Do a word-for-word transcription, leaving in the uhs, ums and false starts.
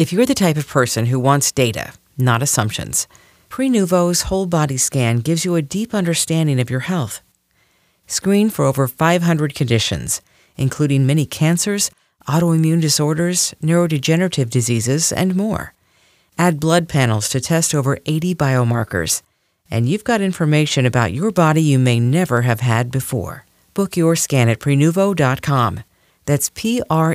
If you're the type of person who wants data, not assumptions, Prenuvo's whole body scan gives you a deep understanding of your health. Screen for over five hundred conditions, including many cancers, autoimmune disorders, neurodegenerative diseases, and more. Add blood panels to test over eighty biomarkers, and you've got information about your body you may never have had before. Book your scan at Prenuvo dot com. That's P R